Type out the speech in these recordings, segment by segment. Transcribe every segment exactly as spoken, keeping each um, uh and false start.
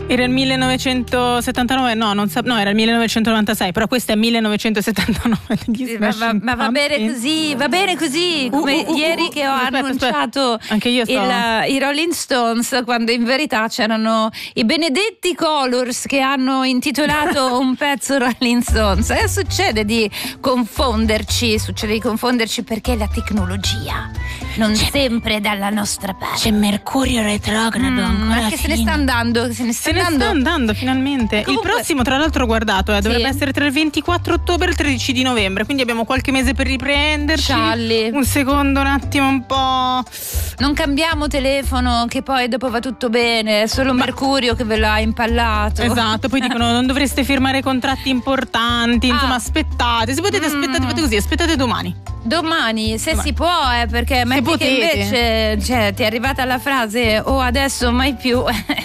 Era il millenovecentosettantanove, no, non sa, no, era il millenovecentonovantasei, però questo è millenovecentosettantanove. Sì, ma, ma, ma va bene così, va bene così, come uh, uh, ieri uh, che ho aspetta, annunciato aspetta. Anche io sto... il, i Rolling Stones, quando in verità c'erano i benedetti Colors che hanno intitolato un pezzo Rolling Stones. E succede di confonderci, succede di confonderci perché la tecnologia non c'è, sempre dalla nostra parte. C'è Mercurio retrogrado mm, ancora. Ma che se ne sta andando, se ne sta se andando. Ne sta andando finalmente. Comunque, il prossimo, tra l'altro, ho guardato, eh, dovrebbe sì. essere tra il ventiquattro ottobre e il tredici di novembre, quindi abbiamo qualche mese per riprenderci. Cialli. Un secondo, un attimo, un po'. Non cambiamo telefono, che poi dopo va tutto bene, è solo Ma... Mercurio che ve l'ha impallato. Esatto, poi dicono non dovreste firmare contratti importanti, ah. insomma aspettate, se potete mm. aspettate, fate così, aspettate domani. Domani, se domani. Si può, eh, perché metti che invece cioè, ti è arrivata la frase o oh, adesso mai più,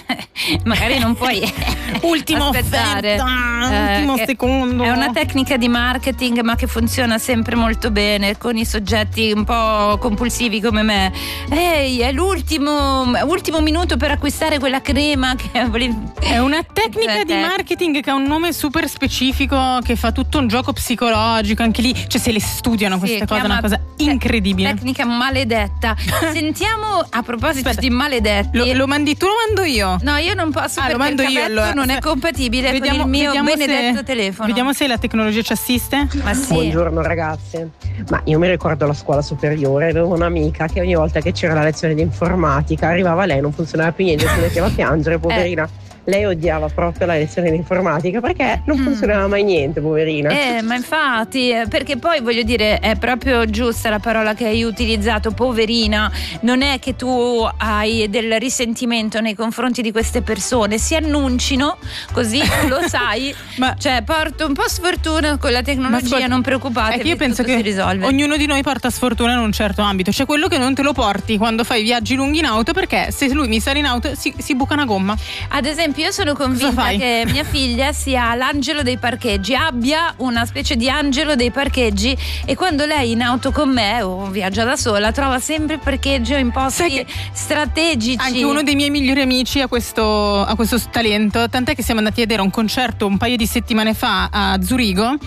magari non puoi ultimo aspettare. Offerta, eh, ultimo secondo. È una tecnica di marketing, ma che funziona sempre molto bene con i soggetti un po' compulsivi come me. Ehi, è l'ultimo ultimo minuto per acquistare quella crema che volevi. È una tecnica di marketing che ha un nome super specifico, che fa tutto un gioco psicologico, anche lì, cioè se le studiano queste sì, cose, è una cosa incredibile. Tecnica maledetta. Sentiamo, a proposito Aspetta, di maledetti. Lo, lo mandi tu o lo mando io? No, io non posso, ah, perché lo mando il io, allora. non è compatibile vediamo, con il mio benedetto se, telefono. Vediamo se la tecnologia ci assiste. Ma sì. Buongiorno ragazze. Ma io mi ricordo alla scuola superiore, avevo un'amica che ogni volta che c'era la lezione di informatica arrivava lei, non funzionava più niente, si metteva a piangere, poverina. Eh. Lei odiava proprio la lezione di informatica perché non funzionava mai niente, poverina. Eh, ma infatti, perché poi voglio dire, è proprio giusta la parola che hai utilizzato, poverina. Non è che tu hai del risentimento nei confronti di queste persone, si annuncino, così tu lo sai. Ma cioè, porto un po' sfortuna con la tecnologia, ascolta, non preoccupatevi, è che io penso che si risolve. Ognuno di noi porta sfortuna in un certo ambito. C'è quello che non te lo porti quando fai viaggi lunghi in auto, perché se lui mi sale in auto si, si buca una gomma. Ad esempio, io sono convinta che mia figlia sia l'angelo dei parcheggi, abbia una specie di angelo dei parcheggi, e quando lei in auto con me o viaggia da sola trova sempre parcheggio in posti strategici. Anche uno dei miei migliori amici ha questo, ha questo talento, tant'è che siamo andati a vedere un concerto un paio di settimane fa a Zurigo,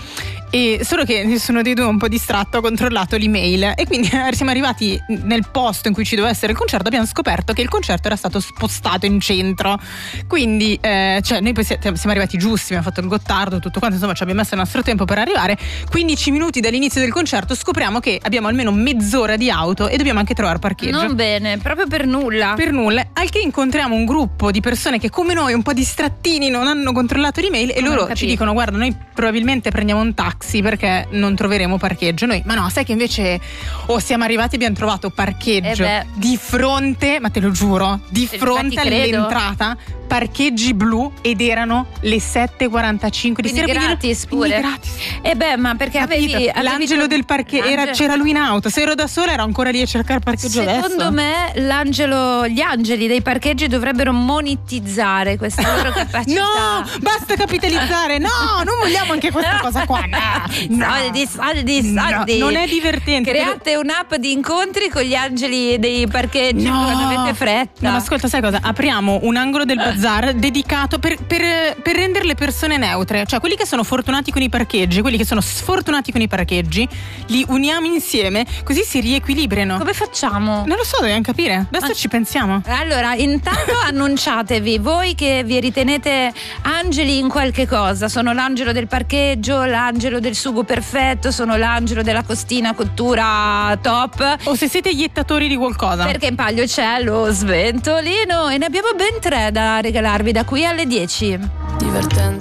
e solo che nessuno dei due un po' distratto ha controllato l'email, e quindi siamo arrivati nel posto in cui ci doveva essere il concerto, abbiamo scoperto che il concerto era stato spostato in centro, quindi eh, cioè noi poi siamo arrivati giusti, abbiamo fatto il Gottardo, tutto quanto, insomma ci abbiamo messo il nostro tempo per arrivare. Quindici minuti dall'inizio del concerto scopriamo che abbiamo almeno mezz'ora di auto e dobbiamo anche trovare parcheggio. Non bene, proprio per nulla per nulla, al che incontriamo un gruppo di persone che come noi un po' distrattini non hanno controllato l'email, e loro ci dicono guarda, noi probabilmente prendiamo un taxi perché non troveremo parcheggio. Noi, ma no, sai che invece oh, siamo arrivati e abbiamo trovato parcheggio eh di fronte, ma te lo giuro, di Se fronte all'entrata, parcheggi blu, ed erano le sette e quarantacinque di quindi sera. gratis pure gratis. E eh beh, ma perché avevi, avevi l'angelo del parcheggio era, c'era lui in auto, se ero da sola ero ancora lì a cercare parcheggio. Secondo adesso. me l'angelo, gli angeli dei parcheggi dovrebbero monetizzare questa loro capacità. No, basta capitalizzare. No, non vogliamo anche questa cosa qua. No, soldi, soldi, soldi. No, non è divertente. Create un'app di incontri con gli angeli dei parcheggi no. quando avete fretta. No, ma ascolta, sai cosa? Apriamo un angolo del bazar dedicato per, per, per rendere le persone neutre, cioè quelli che sono fortunati con i parcheggi, quelli che sono sfortunati con i parcheggi, li uniamo insieme, così si riequilibrano. Come facciamo? Non lo so, dobbiamo capire. Adesso ma... ci pensiamo. Allora, intanto annunciatevi voi che vi ritenete angeli in qualche cosa. Sono l'angelo del parcheggio, l'angelo del sugo perfetto, sono l'angelo della costina cottura top, o se siete iettatori di qualcosa, perché in palio c'è lo sventolino, e ne abbiamo ben tre da regalarvi da qui alle dieci. Divertente